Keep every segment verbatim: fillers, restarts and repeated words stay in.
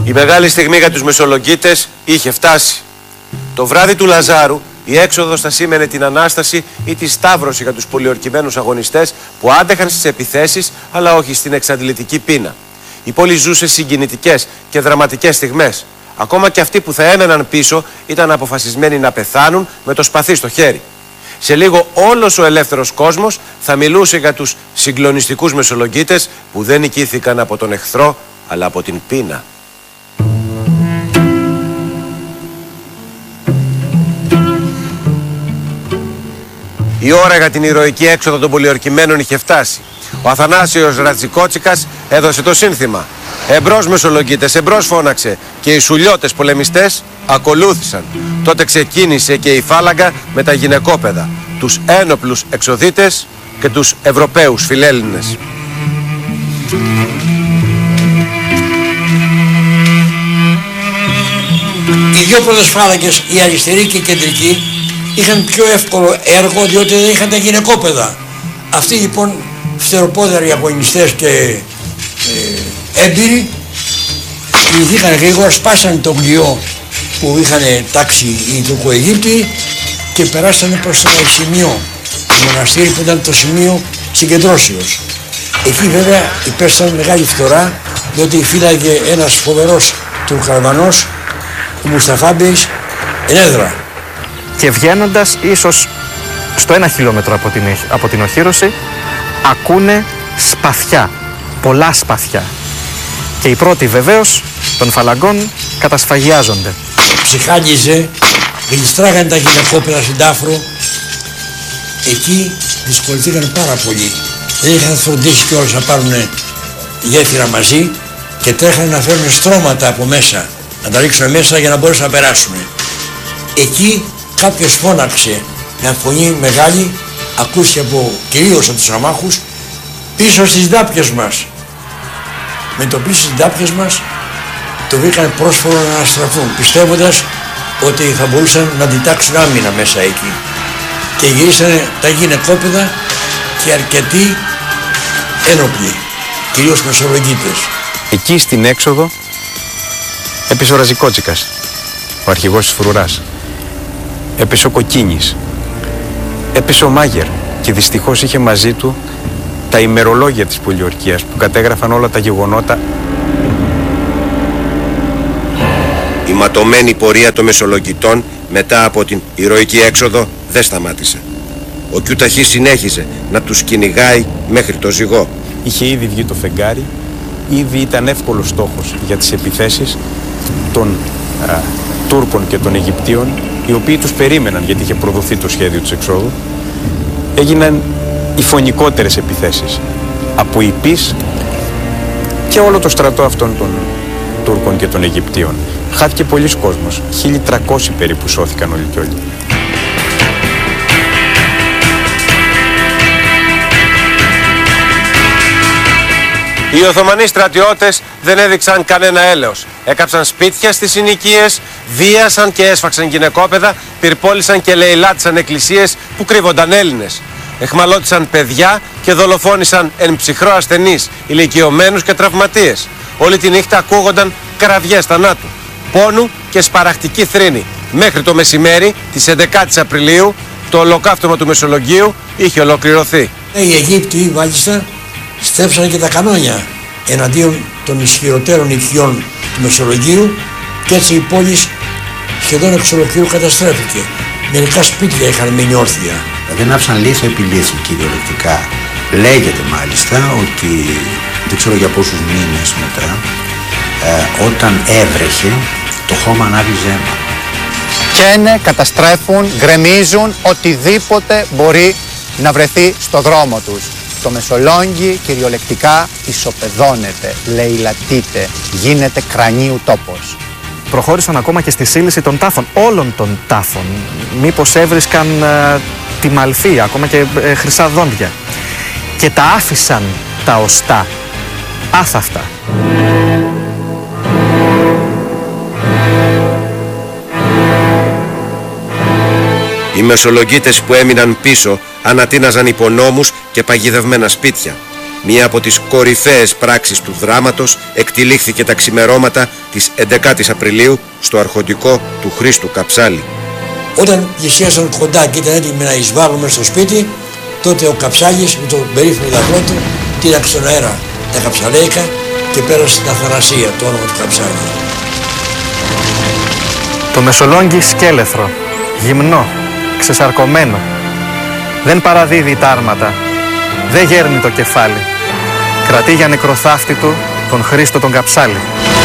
Η μεγάλη στιγμή για τους Μεσολογγίτες είχε φτάσει. Το βράδυ του Λαζάρου η έξοδος θα σήμαινε την Ανάσταση ή τη Σταύρωση για τους πολιορκημένους αγωνιστές που άντεχαν στις επιθέσεις αλλά όχι στην εξαντλητική πείνα. Η πόλη ζούσε συγκινητικές και δραματικές στιγμές. Ακόμα και αυτοί που θα έμεναν πίσω ήταν αποφασισμένοι να πεθάνουν με το σπαθί στο χέρι. Σε λίγο όλος ο ελεύθερος κόσμος θα μιλούσε για τους συγκλονιστικούς Μεσολογγίτες που δεν νικήθηκαν από τον εχθρό αλλά από την πείνα. Η ώρα για την ηρωική έξοδο των πολιορκημένων είχε φτάσει. Ο Αθανάσιος Ρατσικότσικας έδωσε το σύνθημα. Εμπρός Μεσολογγίτες, εμπρός φώναξε και οι σουλιώτες πολεμιστές ακολούθησαν. Τότε ξεκίνησε και η φάλαγγα με τα γυναικόπαιδα, τους ένοπλους εξοδίτες και τους Ευρωπαίους φιλέλληνες. Οι δύο πρώτες φάλαγγες, η αριστερή και η κεντρική, είχαν πιο εύκολο έργο διότι δεν είχαν τα γυναικόπαιδα. Αυτοί λοιπόν φτεροπόδαροι αγωνιστές και ε, έμπειροι κινηθήκαν γρήγορα, σπάσαν το γλιό που είχαν τάξει οι Τουρκοαιγύπτιοι και περάσανε προς το σημείο, το μοναστήρι που ήταν το σημείο συγκεντρώσεως. Εκεί βέβαια υπέσταν μεγάλη φθορά διότι φύλαγε ένας φοβερός Τουρκαλβανός, ο Μουσταφάμπης, ενέδρα. Και βγαίνοντας ίσως στο ένα χιλιόμετρο από την, από την οχύρωση ακούνε σπαθιά, πολλά σπαθιά. Και οι πρώτοι βεβαίως των φαλαγκών κατασφαγιάζονται. Ψυχάλιζε, γλιστράγανε τα γυναικόπαιδα στην Τάφρο. Εκεί δυσκοληθήκαν πάρα πολύ. Δεν είχαν φροντίσει κιόλας να πάρουν γέφυρα μαζί και τρέχανε να φέρουν στρώματα από μέσα, να τα ρίξουν μέσα για να μπορέσουν να περάσουν. Εκεί κάποιος φώναξε με φωνή μεγάλη, ακούστηκε από, κυρίως από τους αμάχους, πίσω στις ντάπιες μας. Με το πίσω στις ντάπιες μας το βρήκαν πρόσφορο να αναστραφούν, πιστεύοντας ότι θα μπορούσαν να αντιτάξουν άμυνα μέσα εκεί. Και γυρίσανε τα γυναικόπαιδα και αρκετοί ένοπλοι, κυρίως Μεσολογγίτες. Εκεί στην έξοδο έπεσε ο Ραζικότσικας, ο αρχηγός της Φρουράς. Έπεσε ο Κοκκίνης, έπεσε ο Μάγερ και δυστυχώς είχε μαζί του τα ημερολόγια της πολιορκίας που κατέγραφαν όλα τα γεγονότα. Η ματωμένη πορεία των Μεσολογγιτών μετά από την ηρωική έξοδο δεν σταμάτησε. Ο Κιουταχής συνέχιζε να τους κυνηγάει μέχρι το ζυγό. Είχε ήδη βγει το φεγγάρι, ήδη ήταν εύκολος στόχος για τις επιθέσεις των α, Τούρκων και των Αιγυπτίων, οι οποίοι τους περίμεναν γιατί είχε προδοθεί το σχέδιο της εξόδου. Έγιναν οι φωνικότερες επιθέσεις από Ιππείς και όλο το στρατό αυτών των Τούρκων και των Αιγυπτίων. Χάθηκε πολλής κόσμος, χίλια τριακόσιοι περίπου σώθηκαν όλοι και όλοι. Οι Οθωμανοί στρατιώτες δεν έδειξαν κανένα έλεος. Έκαψαν σπίτια στις συνοικίες, βίασαν και έσφαξαν γυναικόπαιδα, πυρπόλησαν και λαιλάτισαν εκκλησίες που κρύβονταν Έλληνες. Εχμαλώτισαν παιδιά και δολοφόνησαν εν ψυχρό ασθενείς, ηλικιωμένους και τραυματίες. Όλη τη νύχτα ακούγονταν κραυγές θανάτου, πόνου και σπαραχτική θρήνη. Μέχρι το μεσημέρι της έντεκα Απριλίου το ολοκαύτωμα του Μεσολογγίου είχε ολοκληρωθεί. Οι Αιγύπτιοι μάλιστα στρέψανε και τα κανόνια εναντίον των ισχυροτέρων οικειών του Μεσολογγίου και έτσι η πόλη σχεδόν εξ ολοκλήρου καταστρέφηκε. Μερικά σπίτια είχαν μείνει όρθια. Δεν άφησαν λίθο επί λίθου κυριολεκτικά. Λέγεται μάλιστα ότι δεν ξέρω για πόσους μήνες μετά ε, όταν έβρεχε το χώμα ανάβει αίμα. Καίνε, καταστρέφουν, γκρεμίζουν οτιδήποτε μπορεί να βρεθεί στο δρόμο τους. Το Μεσολόγγι κυριολεκτικά ισοπεδώνεται, λαιλατείται, γίνεται κρανίου τόπος. Προχώρησαν ακόμα και στη σύλληση των τάφων, όλων των τάφων. Μήπως έβρισκαν ε, τη μαλφή, ακόμα και ε, χρυσά δόντια. Και τα άφησαν τα οστά, άθαυτα. Οι Μεσολογγίτες που έμειναν πίσω ανατείναζαν υπονόμους και παγιδευμένα σπίτια. Μία από τις κορυφαίες πράξεις του δράματος εκτυλίχθηκε τα ξημερώματα της έντεκατης Απριλίου στο αρχοντικό του Χρήστου Καψάλη. Όταν πλησίασαν κοντά και ήταν έτοιμοι να εισβάλλουν μέσα στο σπίτι, τότε ο Καψάλης με τον περίφημο δαχτυλό του τήραξε στον αέρα τα καψαλαίικα και πέρασε στην Αθανασία, το όνομα του Καψάλη. Το Μεσολόγγι σκέλεθρο, γυμνό, ξεσαρκωμένο. Δεν παραδίδει τα άρματα, δεν γέρνει το κεφάλι. Κρατεί για νεκροθάφτη του τον Χρήστο τον Καψάλη.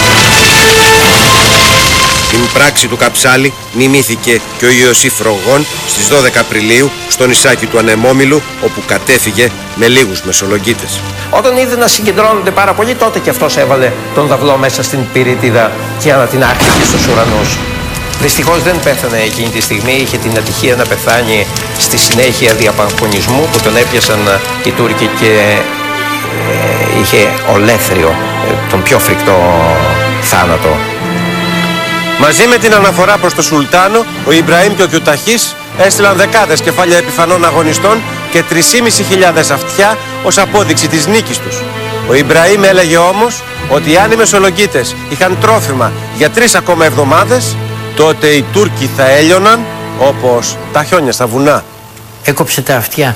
Την πράξη του Καψάλη μιμήθηκε και ο Ιωσήφ Ρογών στις δώδεκα Απριλίου στο νησάκι του Ανεμόμυλου, όπου κατέφυγε με λίγους μεσολογγίτες. Όταν είδε να συγκεντρώνονται πάρα πολύ, τότε και αυτός έβαλε τον δαυλό μέσα στην πυρίτιδα και ανατινάχθηκε στους ουρανούς. Δυστυχώς δεν πέθανε εκείνη τη στιγμή, είχε την ατυχία να πεθάνει στη συνέχεια διαπαγωνισμού που τον έπιασαν οι Τούρκοι και ε, είχε ολέθριο, ε, τον πιο φρικτό θάνατο. Μαζί με την αναφορά προς τον Σουλτάνο, ο Ιμπραήμ και ο Κιουταχής έστειλαν δεκάδες κεφάλια επιφανών αγωνιστών και τρεις χιλιάδες πεντακόσια αυτιά ως απόδειξη της νίκης τους. Ο Ιμπραήμ έλεγε όμως ότι αν οι Μεσολογγίτες είχαν τρόφιμα για τρεις ακόμα εβδομάδες, τότε οι Τούρκοι θα έλειωναν όπως τα χιόνια στα βουνά. Έκοψε τα αυτιά.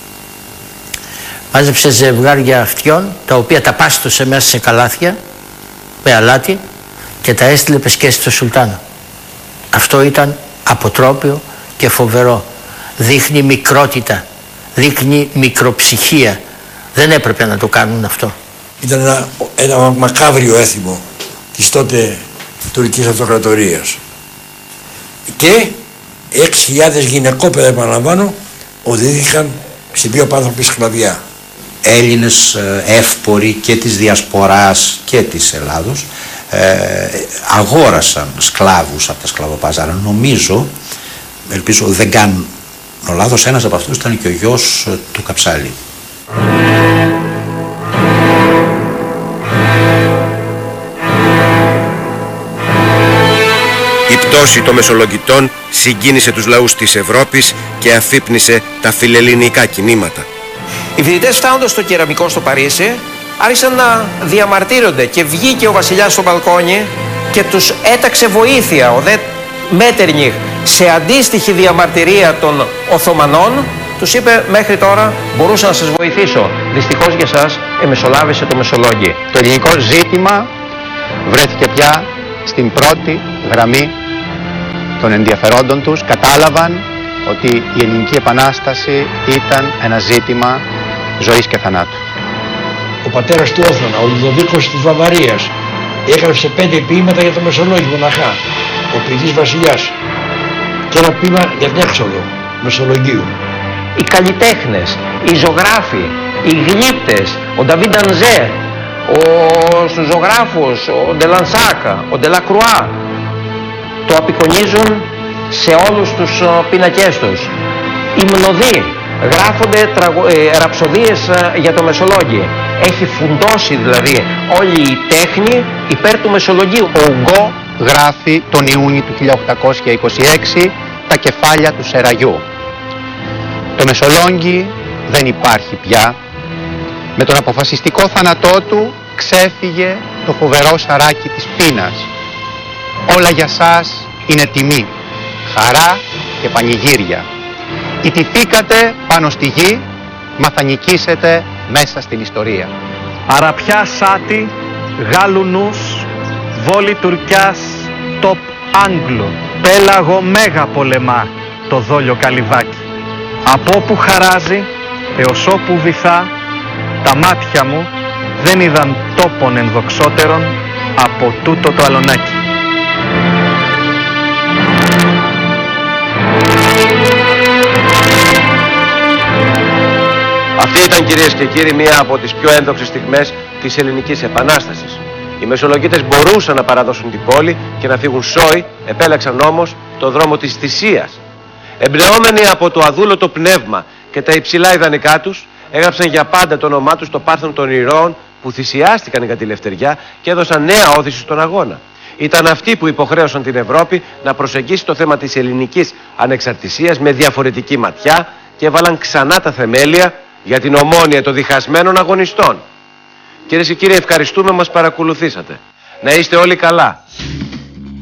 Μάζεψε ζευγάρια αυτιών, τα οποία τα πάστωσε μέσα σε καλάθια με αλάτι και τα έστειλε πεσκές στο Σουλτάνο. Αυτό ήταν αποτρόπιο και φοβερό. Δείχνει μικρότητα, δείχνει μικροψυχία. Δεν έπρεπε να το κάνουν αυτό. Ήταν ένα, ένα μακάβριο έθιμο της τότε τουρκικής αυτοκρατορίας. Και έξι χιλιάδες γυναικόπαιδα, επαναλαμβάνω, οδηγήθηκαν στην πιο πάνθρωπη σκλαβιά. Έλληνες εύποροι και της Διασποράς και της Ελλάδος ε, αγόρασαν σκλάβους από τα σκλαβοπάζαρα. Νομίζω, ελπίζω δεν κάνω λάθος, ένας από αυτούς ήταν και ο γιος του Καψάλη. Η πτώση των Μεσολογγιτών συγκίνησε τους λαούς της Ευρώπης και αφύπνισε τα φιλελληνικά κινήματα. Οι φοιτητές, φτάνοντας στο κεραμικό στο Παρίσι, άρχισαν να διαμαρτύρονται και βγήκε ο βασιλιάς στο μπαλκόνι και τους έταξε βοήθεια. Ο δε Μέτερνιχ, σε αντίστοιχη διαμαρτυρία των Οθωμανών, τους είπε: μέχρι τώρα μπορούσα να σας βοηθήσω. Δυστυχώς για σας εμεσολάβησε το Μεσολόγγι. Το ελληνικό ζήτημα βρέθηκε πια στην πρώτη γραμμή των ενδιαφερόντων τους. Κατάλαβαν ότι η Ελληνική Επανάσταση ήταν ένα ζήτημα ζωής και θανάτου. Ο πατέρας του Όθωνα, ο Λουδοβίκος της Βαβαρίας, έγραψε πέντε ποίηματα για το Μεσολόγγι μοναχά. Ο ποιητής Βασιλιάς. Και ένα ποίημα για την έξοδο Μεσολογγίου. Οι καλλιτέχνες, οι ζωγράφοι, οι γλύπτες, ο Νταβίντ Ανζέ, ο ζωγράφος, ο Ντελανσάκα, ο Ντελακρουά, το απεικονίζουν σε όλους τους πίνακές τους. Οι μνοδοί γράφονται τραγω... ε, ραψοδίες για το Μεσολόγγι. Έχει φουντώσει δηλαδή όλη η τέχνη υπέρ του Μεσολογγίου. Ο Ουγκό γράφει τον Ιούνιο του χίλια οκτακόσια είκοσι έξι τα κεφάλια του Σεραγιού. Το Μεσολόγγι δεν υπάρχει πια. Με τον αποφασιστικό θάνατό του ξέφυγε το φοβερό σαράκι της πείνας. Όλα για σας είναι τιμή, χαρά και πανηγύρια. Ιτηθήκατε πάνω στη γη, μα θα νικήσετε μέσα στην ιστορία. Αραπιά σάτι, Γάλλου νους, βόλη Τουρκιάς, τοπ Άγγλο, πέλαγο μέγα πολεμά, το δόλιο καλυβάκι. Από όπου χαράζει, έως όπου βυθά, τα μάτια μου δεν είδαν τόπον ενδοξότερον από τούτο το αλωνάκι. Αυτή ήταν, κυρίες και κύριοι, μία από τις πιο ένδοξες στιγμές της Ελληνικής Επανάστασης. Οι Μεσολογγίτες μπορούσαν να παραδώσουν την πόλη και να φύγουν σόι, επέλεξαν όμως το δρόμο της θυσίας. Εμπνεόμενοι από το αδούλωτο πνεύμα και τα υψηλά ιδανικά τους, έγραψαν για πάντα το όνομά τους στο πάρθον των ηρώων που θυσιάστηκαν για τη Λευτεριά και έδωσαν νέα όθηση στον αγώνα. Ήταν αυτοί που υποχρέωσαν την Ευρώπη να προσεγγίσει το θέμα της ελληνικής ανεξαρτησίας με διαφορετική ματιά και έβαλαν ξανά τα θεμέλια για την ομόνοια των διχασμένων αγωνιστών. Κυρίες και κύριοι, ευχαριστούμε, μας παρακολουθήσατε. Να είστε όλοι καλά.